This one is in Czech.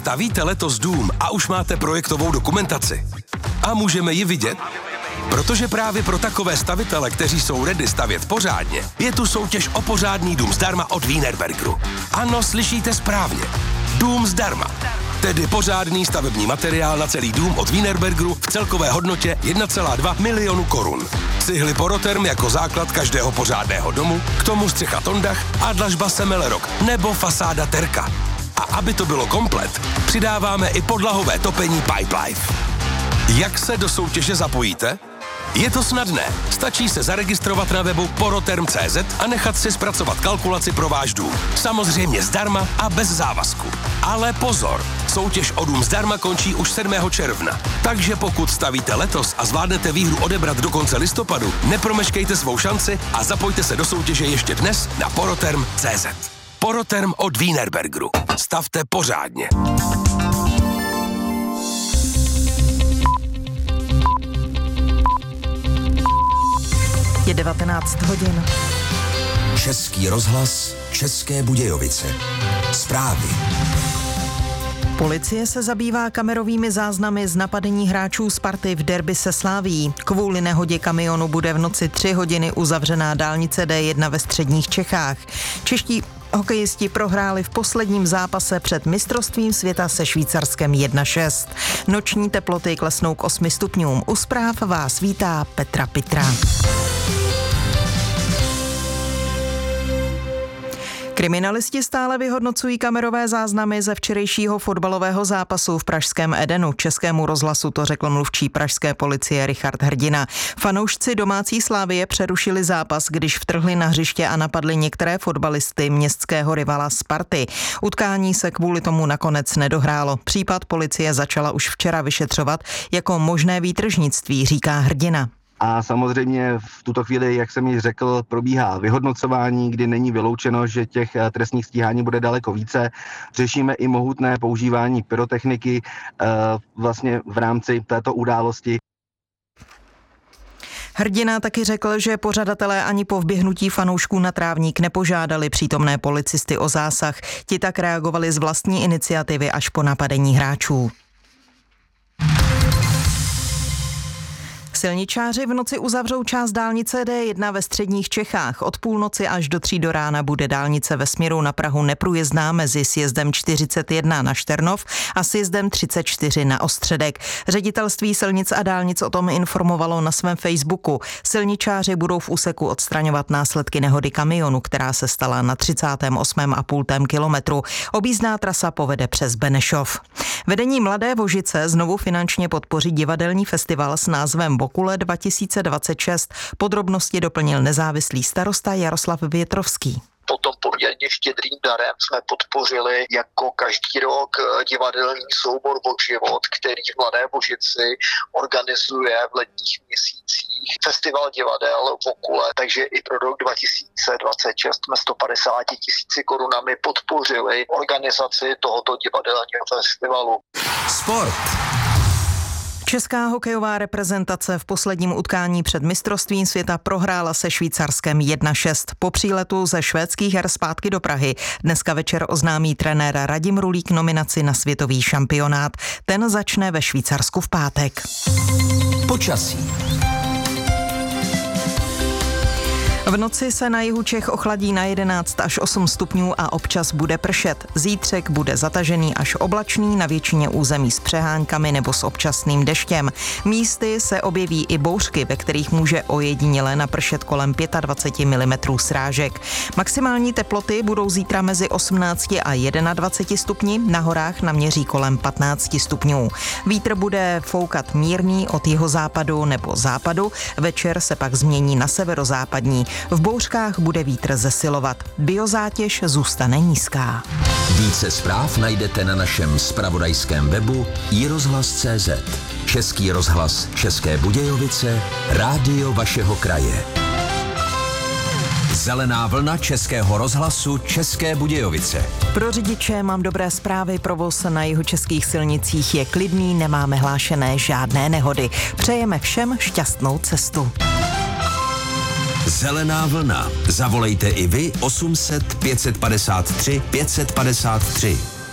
Stavíte letos dům a už máte projektovou dokumentaci? A můžeme ji vidět? Protože právě pro takové stavitele, kteří jsou ready stavět pořádně, je tu soutěž o pořádný dům zdarma od Wienerbergeru. Ano, slyšíte správně. Dům zdarma. Tedy pořádný stavební materiál na celý dům od Wienerbergeru v celkové hodnotě 1,2 milionu korun. Cihly Poroterm jako základ každého pořádného domu, k tomu střecha Tondach a dlažba Semelerok nebo fasáda Terka. A aby to bylo komplet, přidáváme i podlahové topení Pipelife. Jak se do soutěže zapojíte? Je to snadné. Stačí se zaregistrovat na webu poroterm.cz a nechat si zpracovat kalkulaci pro váš dům. Samozřejmě zdarma a bez závazku. Ale pozor, soutěž o dům zdarma končí už 7. června. Takže pokud stavíte letos a zvládnete výhru odebrat do konce listopadu, nepromeškejte svou šanci a zapojte se do soutěže ještě dnes na poroterm.cz. Poroterm od Wienerbergeru. Stavte pořádně. Je 19 hodin. Český rozhlas, České Budějovice. Zprávy. Policie se zabývá kamerovými záznamy z napadení hráčů Sparty v derby se Slavií. Kvůli nehodě kamionu bude v noci 3 hodiny uzavřená dálnice D1 ve středních Čechách. Čeští hokejisti prohráli v posledním zápase před mistrovstvím světa se Švýcarskem 1-6. Noční teploty klesnou k 8 stupňům. U zpráv vás vítá Petra Pitra. Kriminalisti stále vyhodnocují kamerové záznamy ze včerejšího fotbalového zápasu v pražském Edenu. Českému rozhlasu to řekl mluvčí pražské policie Richard Hrdina. Fanoušci domácí Slavie přerušili zápas, když vtrhli na hřiště a napadli některé fotbalisty městského rivala Sparty. Utkání se kvůli tomu nakonec nedohrálo. Případ policie začala už včera vyšetřovat jako možné výtržnictví, říká Hrdina. A samozřejmě v tuto chvíli, jak jsem již řekl, probíhá vyhodnocování, kdy není vyloučeno, že těch trestních stíhání bude daleko více. Řešíme i mohutné používání pyrotechniky vlastně v rámci této události. Hrdina taky řekl, že pořadatelé ani po vběhnutí fanoušků na trávník nepožádali přítomné policisty o zásah. Ti tak reagovali z vlastní iniciativy až po napadení hráčů. Silničáři v noci uzavřou část dálnice D1 ve středních Čechách. Od půlnoci až do 3 do rána bude dálnice ve směru na Prahu neprůjezdná mezi sjezdem 41 na Šternov a sjezdem 34 na Ostředek. Ředitelství silnic a dálnic o tom informovalo na svém Facebooku. Silničáři budou v úseku odstraňovat následky nehody kamionu, která se stala na 38,5 kilometru. Objízdná trasa povede přes Benešov. Vedení Mladé Vožice znovu finančně podpoří divadelní festival s názvem Bokule 2026. Podrobnosti doplnil nezávislý starosta Jaroslav Větrovský. Potom poměrně štědrým darem jsme podpořili jako každý rok divadelní soubor Vok život, který v Mladé Vožici organizuje v letních měsících festival divadel Vokule, takže i pro rok 2026 jsme 150 000 korunami podpořili organizaci tohoto divadelního festivalu. Sport. Česká hokejová reprezentace v posledním utkání před mistrovstvím světa prohrála se Švýcarskem 1-6. Po příletu ze švédských her zpátky do Prahy dneska večer oznámí trenér Radim Rulík nominaci na světový šampionát. Ten začne ve Švýcarsku v pátek. Počasí. V noci se na jihu Čech ochladí na 11 až 8 stupňů a občas bude pršet. Zítřek bude zatažený až oblačný, na většině území s přehánkami nebo s občasným deštěm. Místy se objeví i bouřky, ve kterých může ojediněle napršet kolem 25 mm srážek. Maximální teploty budou zítra mezi 18 a 21 stupni, na horách naměří kolem 15 stupňů. Vítr bude foukat mírný od jihozápadu nebo západu, večer se pak změní na severozápadní. V bouřkách bude vítr zesilovat. Biozátěž zůstane nízká. Více zpráv najdete na našem zpravodajském webu iRozhlas.cz. Český rozhlas České Budějovice, rádio vašeho kraje. Zelená vlna Českého rozhlasu České Budějovice. Pro řidiče mám dobré zprávy, provoz na jihočeských silnicích je klidný, nemáme hlášené žádné nehody. Přejeme všem šťastnou cestu. Zelená vlna. Zavolejte i vy 800 553 553.